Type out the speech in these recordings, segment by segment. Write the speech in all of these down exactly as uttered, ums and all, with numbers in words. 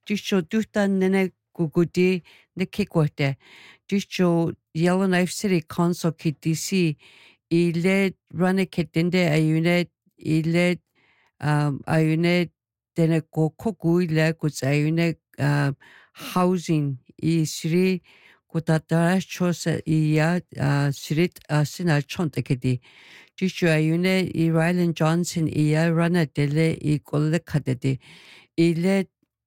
Disho duhtan nene gugudi ne kikwote. Disho Yellowknife City Council ki D C ile rane ketende ayune ile um ayune dene ko kogu ile kuts ayune uh, housing i sri kutatara chosa iya uh, srit uh, sina chontekedi. Disho ayune i Ryland Johnson iya rana dele i kolle kadedi. Ile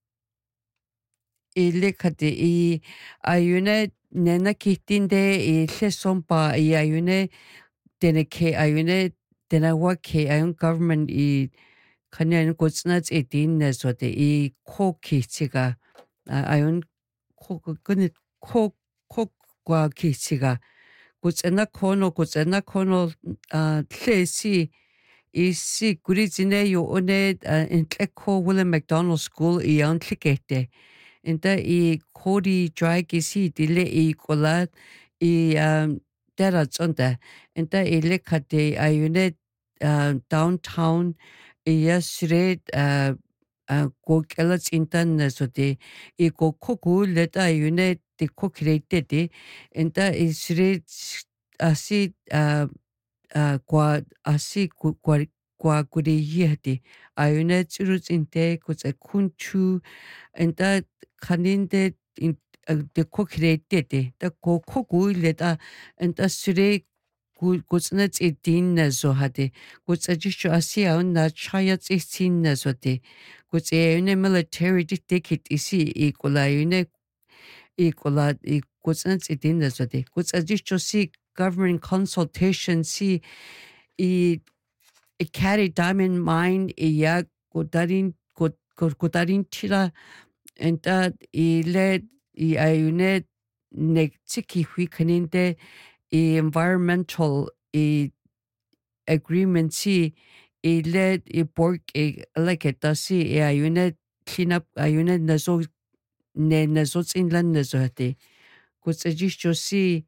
ile kade i ayune nena kitinde i lesompa i ayune dene ke ayune dena wa ke ayun government i kanyan gotsnats edin nesote i ko kichiga ayun ko kune ko ko kwa kichiga gotsna kono gotsna kono lesi isi gurizine yo one intleko William McDonald School i antlikete Inta i Cody Drag isi dile i kola i um, dera zonda. Inta i lekate ayune uh, downtown i yasre uh, uh, go kelas intan nasote i go koku leta ayune de kokreite de. Inta i sre asi uh, uh, kwa asi kwa kwa gure yihati ayune tsuru inte kutsa kunchu enta kaninde in de kokreite da ko kogu leta enta sure kutsna tsidin zo hade kutsa jisho asia na chaya tsin na zote kutsa une military dictate isi ikola une ikola kutsna tsidin na zote kutsa jisho si government consultation si i i carry diamond mine i ya kodarin kodarin tira enta i le i ayune ne tiki hui kaninde i environmental i agreement si i le i borg i like it si i ayune clean up ayune nazo ne nazo inland nazo hate kutsa jisho si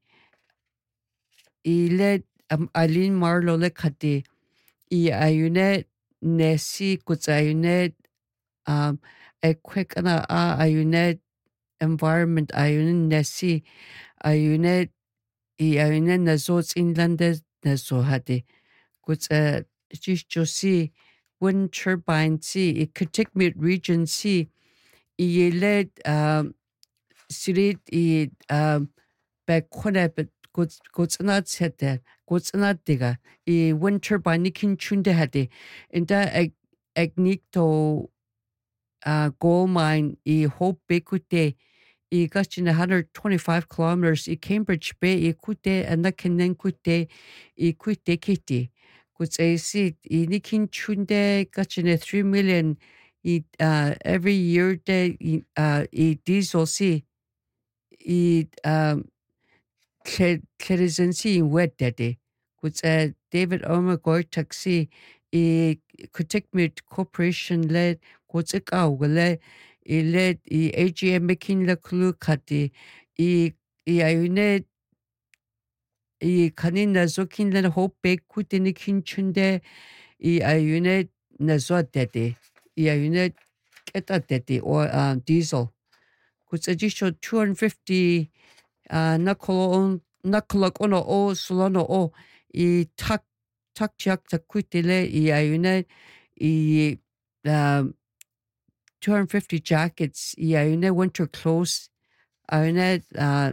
i le um, Eileen Marlowe le kate i ayune ne si kutsa ayune um a quick ana a ayune environment ayune nesi ayune i ayune nazots inlandes nazo hade kutsa jisjosi wind turbine si i Kitikmeot region si i led um sirit i um bekone bet kutsna tsete kutsna diga i wind turbine kin chunde hade inda agnito uh, gold mine i Hope Bay kute i gachine one hundred twenty-five kilometers i Cambridge Bay i kute and kenen kute i kute kiti kutse si i nikin chunde gachine three million i uh, every year de i uh, i diesel si i um clerizansi in wet dede kutse David Omagor taxi i Kitikmeot Corporation led kutse kaugale i led i A G M making la klu kati i i ayune i kanin na zokin la Hope Bay kutini kinchunde i ayune na zo dede i ayune keta dede or uh, diesel kutse jisho two hundred fifty uh, nakolo nakolok ono o solono o i tak tak jak takutile i ayune i um, two hundred fifty jackets i ayune winter clothes ayune uh,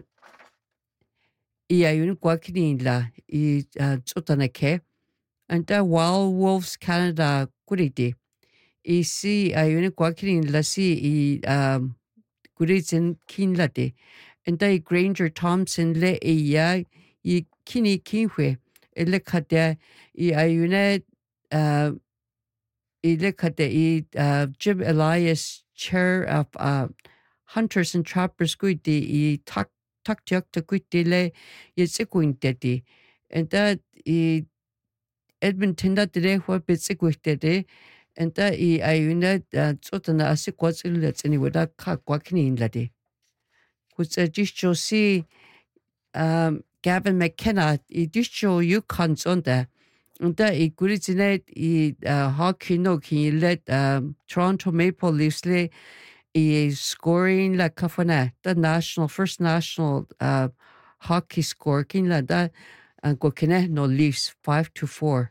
i ayune gwakini la i uh, tsotanake and uh, Wild Wolves Canada kuriti i si ayune gwakini la si i um, kuritin kinlate and uh, Granger Thompson le i ya i kini kinhwe ele kate i ayune uh, i le kate i uh, Jim Elias chair of uh, Hunters and Trappers kuiti i tak tak jak ta kuiti le i tsikuinteti and that i Edmonton da dire hwa bitsikuiteti and that i ayune tsotana asikwatsil tsini wada ka kwakini inladi kutsa jisho si um, Gavin McKenna i disho Yukon zonda Unta i gurizine i uh, hockey no ki let um, Toronto Maple Leafs le i scoring la kafana the national first national uh hockey score kin la da an go kene no Leafs five to four.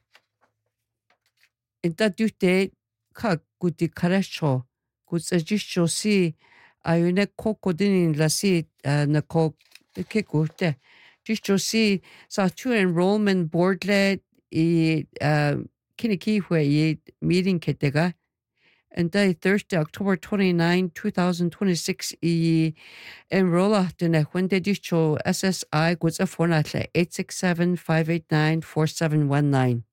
Inta dute ka guti karasho gutsajisho si ayune kokodinin la si na ko ke gute jisho si sa tu enrollment board le i kiniki hwe i meeting ketega and day Thursday October twenty-ninth twenty twenty-six i enrolla dine wende jisho S S I gutsa fonatle eight six seven five eight nine four seven one nine.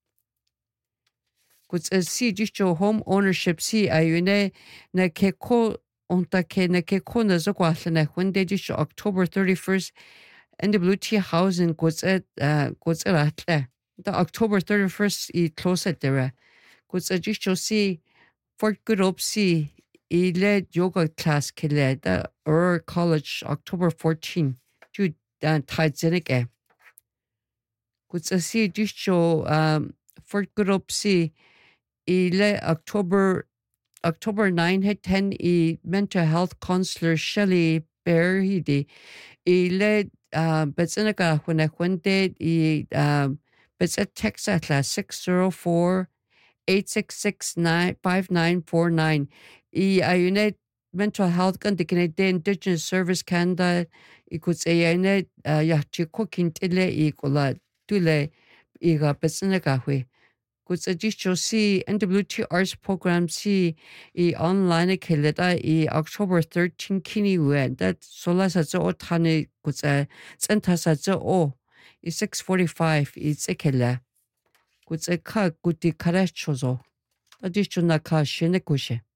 Gutsa si jisho home ownership si ayune na ke ko onta ke na ke ko na zokwa na wende jisho October thirty-first N W T housing gutsa gutsa ratle. The October thirty-first i close at there. Gutsa jisho si Fort Good Hope si i led yoga class kile da Aurora College October fourteenth to dan taidzinike. Gutsa si jisho um Fort Good Hope si i le October October ninth had ten i mental health counselor Shelley Bear hidi i le um betzinaka when I went i um betzet text at six zero four eight six six nine five nine four nine. I ayune mental health kan dikine de Indigenous Service Canada ikuts ayune ya chikokin tile ikula tule iga besnaka hwe. Kuts ajisho si N W T Arts program si I online keleda I October thirteenth kini we that sola sa zo tane kuts center sa zo o I six forty-five I tsekela. Gutse ka guti karaschozo. Adishuna ka shene kushe.